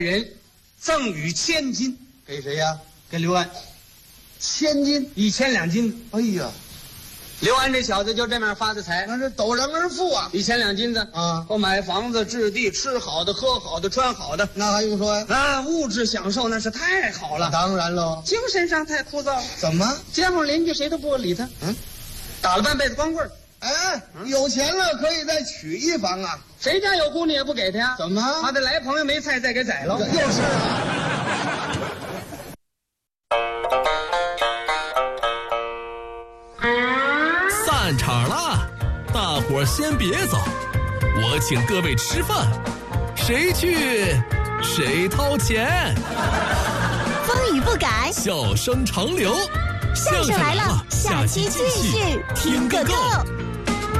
人赠与1000金， 给谁呀？ 给刘安 1000金 ，1000两金。 哎呀， 刘安这小子就这么发的财， 那是陡然而富啊 ！1000两金子啊， 我买房子、置地、吃好的、喝好的、穿好的， 那还用说呀？ 啊，物质享受那是太好了。 当然喽。 精神上太枯燥了， 怎么？ 街坊邻居谁都不理他。打了半辈子光棍儿。 哎，有钱了可以再娶一房啊？ 谁家有姑娘也不给他呀？ 怎么？ 他得来朋友没菜再给宰了。 又是啊。 散场了，大伙儿先别走，我请各位吃饭，谁去谁掏钱。 风雨不改， 笑声长流， 相声来了，下期继续听个够。